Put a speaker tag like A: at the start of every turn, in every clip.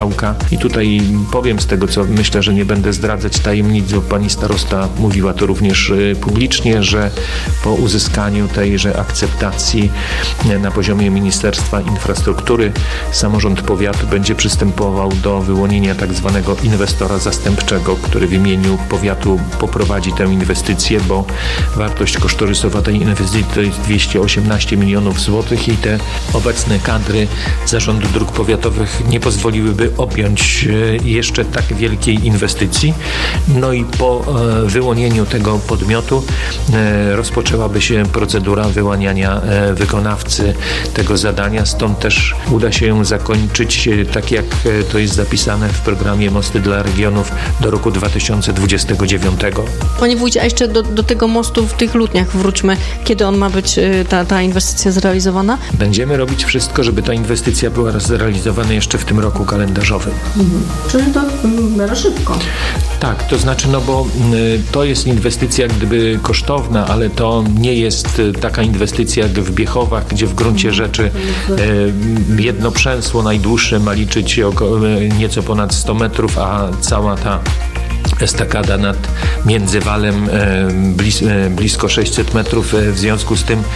A: działka. I tutaj powiem z tego, co myślę, że nie będę zdradzać tajemnic, bo pani starosta mówiła to również publicznie, że po uzyskaniu tejże akceptacji na poziomie Ministerstwa Infrastruktury samorząd powiatu będzie przystępował do wyłonienia tak zwanego inwestora zastępczego, który w imieniu powiatu poprowadzi tę inwestycję, bo wartość kosztorysowa tej inwestycji to jest 218 milionów złotych i te obecne kadry Zarządu Dróg Powiatowych nie pozwoliłyby objąć jeszcze tak wielkiej inwestycji. No i po wyłonieniu tego podmiotu rozpoczęłaby się procedura wyłaniania wykonawcy tego zadania, stąd też uda się ją zakończyć tak jak to jest zapisane w programie Mosty dla Regionów do roku 2029.
B: Panie wójcie, a jeszcze do tego mostu w tych Lutniach wróćmy. Kiedy on ma być, ta inwestycja zrealizowana?
A: Będziemy robić wszystko, żeby ta inwestycja była zrealizowana jeszcze w tym roku kalendarzowym.
B: Czyli to w miarę szybko.
A: Tak, to znaczy, bo to jest inwestycja gdyby kosztowna, ale to nie jest taka inwestycja jak w Biechowach, gdzie w gruncie rzeczy jedno przęsło najdłuższe ma liczyć nieco ponad 100 metrów, a cała ta estakada nad Międzywalem blisko 600 metrów. W związku z tym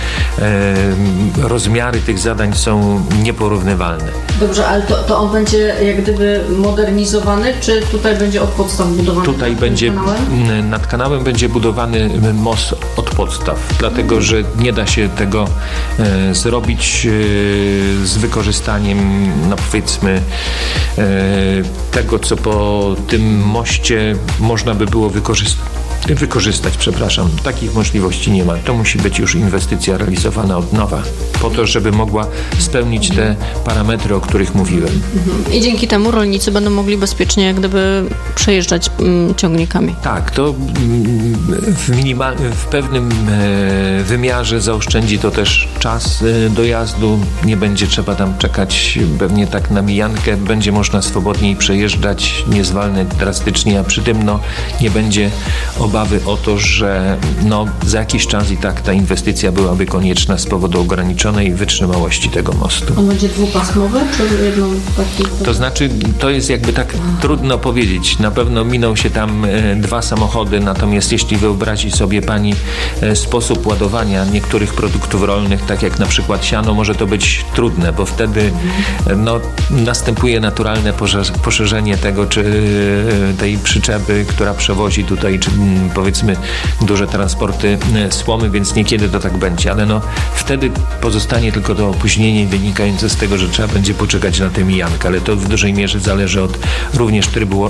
A: rozmiary tych zadań są nieporównywalne.
B: Dobrze, ale to on będzie jak gdyby modernizowany, czy tutaj będzie od podstaw budowany?
A: Tutaj będzie nad kanałem będzie budowany most od podstaw, dlatego że nie da się tego zrobić z wykorzystaniem, powiedzmy, tego, co po tym moście można by było wykorzystać, takich możliwości nie ma. To musi być już inwestycja realizowana od nowa, po to, żeby mogła spełnić te parametry, o których mówiłem.
B: I dzięki temu rolnicy będą mogli bezpiecznie jak gdyby przejeżdżać ciągnikami.
A: Tak, to w pewnym wymiarze zaoszczędzi to też czas dojazdu, nie będzie trzeba tam czekać pewnie tak na mijankę, będzie można swobodniej przejeżdżać, nie zwalnę drastycznie, a przy tym nie będzie obawy o to, że za jakiś czas i tak ta inwestycja byłaby konieczna z powodu ograniczonej wytrzymałości tego mostu.
B: On będzie dwupasmowy, czy jedną taki?
A: To znaczy, to jest jakby tak trudno powiedzieć. Na pewno miną się tam 2 samochody, natomiast jeśli wyobrazi sobie pani sposób ładowania niektórych produktów rolnych, tak jak na przykład siano, może to być trudne, bo wtedy następuje naturalne poszerzenie tego, czy tej przyczepy, która przewozi tutaj, czy powiedzmy duże transporty słomy, więc niekiedy to tak będzie, ale wtedy pozostanie tylko to opóźnienie wynikające z tego, że trzeba będzie poczekać na tę mijankę, ale to w dużej mierze zależy od również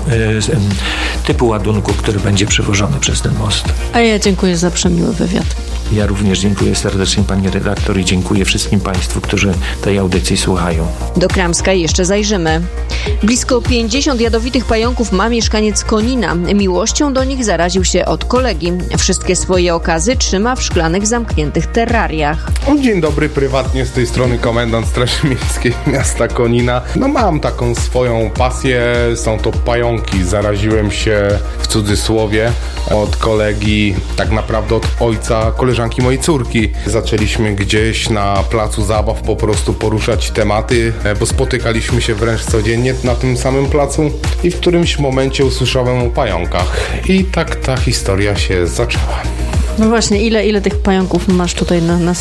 A: typu ładunku, który będzie przewożony przez ten most.
B: A ja dziękuję za przemiły wywiad.
A: Ja również dziękuję serdecznie pani redaktor i dziękuję wszystkim państwu, którzy tej audycji słuchają.
C: Do Kramska jeszcze zajrzymy. Blisko 50 jadowitych pająków ma mieszkaniec Konina. Miłością do nich zaraził się od kolegi. Wszystkie swoje okazy trzyma w szklanych, zamkniętych terrariach.
D: Dzień dobry, prywatnie z tej strony komendant Straży Miejskiej miasta Konina. Mam taką swoją pasję, są to pająki. Zaraziłem się, w cudzysłowie, od kolegi, tak naprawdę od ojca koleżanki mojej córki. Zaczęliśmy gdzieś na placu zabaw po prostu poruszać tematy, bo spotykaliśmy się wręcz codziennie na tym samym placu i w którymś momencie usłyszałem o pająkach. I tak ta historia się zaczęła.
B: No właśnie, ile tych pająków masz tutaj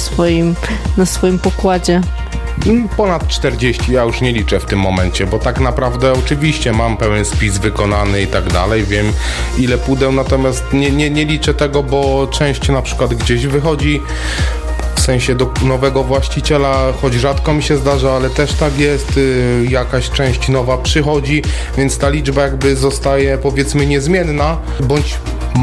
B: na swoim pokładzie?
D: Ponad 40, ja już nie liczę w tym momencie, bo tak naprawdę oczywiście mam pełen spis wykonany i tak dalej, wiem ile pudeł, natomiast nie liczę tego, bo część na przykład gdzieś wychodzi, w sensie do nowego właściciela, choć rzadko mi się zdarza, ale też tak jest, jakaś część nowa przychodzi, więc ta liczba jakby zostaje, powiedzmy, niezmienna, bądź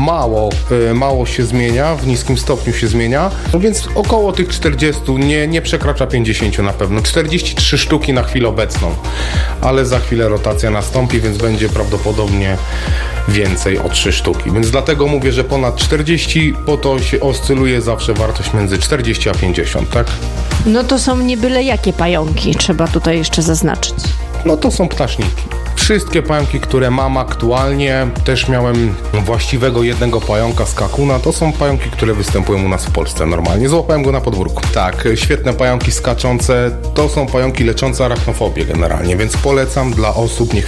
D: mało się zmienia, w niskim stopniu się zmienia, więc około tych 40, nie przekracza 50 na pewno. 43 sztuki na chwilę obecną, ale za chwilę rotacja nastąpi, więc będzie prawdopodobnie więcej o 3 sztuki. Więc dlatego mówię, że ponad 40, po to się oscyluje zawsze wartość między 40 a 50, tak?
B: To są nie byle jakie pająki, trzeba tutaj jeszcze zaznaczyć.
D: To są ptaszniki. Wszystkie pająki, które mam aktualnie, też miałem właściwego jednego pająka z kakuna, to są pająki, które występują u nas w Polsce normalnie. Złapałem go na podwórku. Tak, świetne pająki skaczące, to są pająki leczące arachnofobię generalnie, więc polecam dla osób, niech